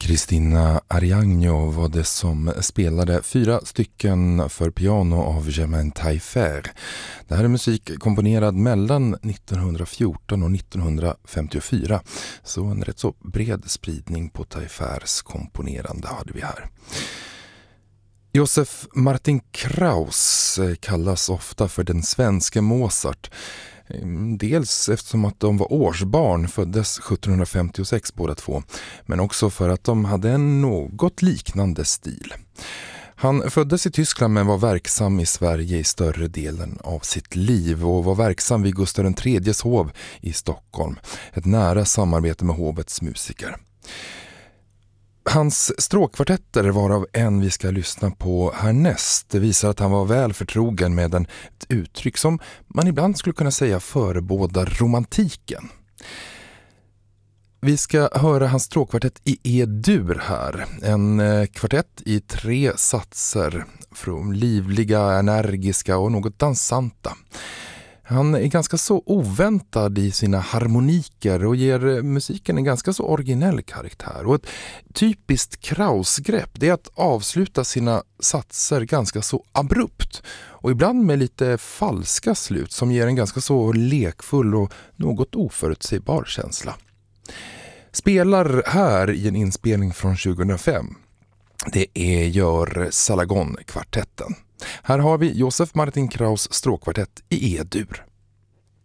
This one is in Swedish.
Cristina Ariagno var det som spelade 4 stycken för piano av Germain Taillefer. Det här är musik komponerad mellan 1914 och 1954. Så en rätt så bred spridning på Taillefers komponerande hade vi här. Josef Martin Kraus kallas ofta för den svenska Mozart. Dels eftersom att de var årsbarn, föddes 1756 båda två, men också för att de hade en något liknande stil. Han föddes i Tyskland men var verksam i Sverige i större delen av sitt liv och var verksam vid Gustav III:s hov i Stockholm, ett nära samarbete med hovets musiker. Hans stråkkvartetter, varav en vi ska lyssna på härnäst, det visar att han var väl förtrogen med ett uttryck som man ibland skulle kunna säga förebådar romantiken. Vi ska höra hans stråkkvartett i E-dur här. En kvartett i 3 satser, från livliga, energiska och något dansanta. Han är ganska så oväntad i sina harmoniker och ger musiken en ganska så originell karaktär. Och ett typiskt Kraus-grepp, det är att avsluta sina satser ganska så abrupt och ibland med lite falska slut som ger en ganska så lekfull och något oförutsägbar känsla. Spelar här i en inspelning från 2005. Det gör Salagon-kvartetten. Här har vi Josef Martin Kraus stråkkvartett i E-dur.